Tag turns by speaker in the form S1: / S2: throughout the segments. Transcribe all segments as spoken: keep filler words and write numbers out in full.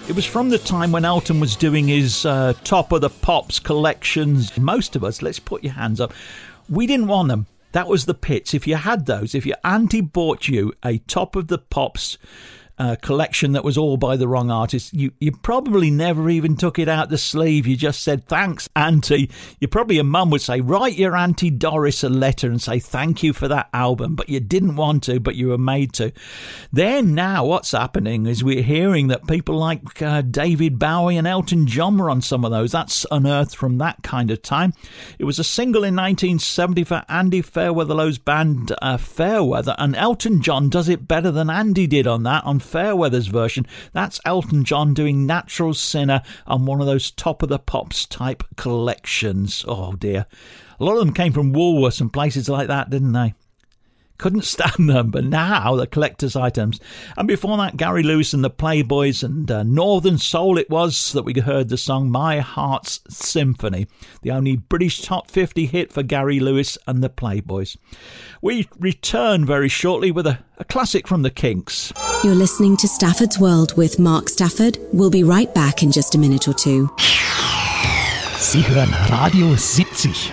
S1: It was from the time when Elton was doing his uh, Top of the Pops collections. Most of us, let's put your hands up, we didn't want them. That was the pits. If you had those, if your auntie bought you a Top of the Pops uh, collection that was all by the wrong artist, you, you probably never even took it out the sleeve. You just said, thanks, auntie. You probably, your mum would say, write your auntie Doris a letter and say thank you for that album. But you didn't want to, but you were made to. Then now what's happening is we're hearing that people like uh, David Bowie and Elton John were on some of those. That's unearthed from that kind of time. It was a single in nineteen seventy for Andy Fairweather's band uh, Fairweather, and Elton John does it better than Andy did on that, on Fairweather's version. That's Elton John doing Natural Sinner on one of those Top of the Pops type collections. Oh dear. A lot of them came from Woolworths and places like that, didn't they? Couldn't stand them, but now the collector's items. And before that, Gary Lewis and the Playboys and uh, Northern Soul it was that we heard the song My Heart's Symphony, the only British top fifty hit for Gary Lewis and the Playboys. We return very shortly with a, a classic from the Kinks.
S2: You're listening to Stafford's World with Mark Stafford. We'll be right back in just a minute or two.
S3: Sie hören Radio siebzig.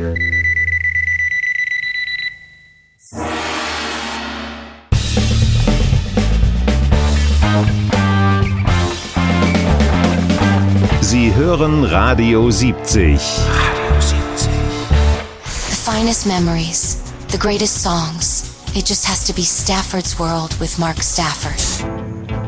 S4: Sie hören Radio siebzig.
S3: Radio siebzig.
S5: The finest memories, the greatest songs. It just has to be Stafford's World with Mark Stafford.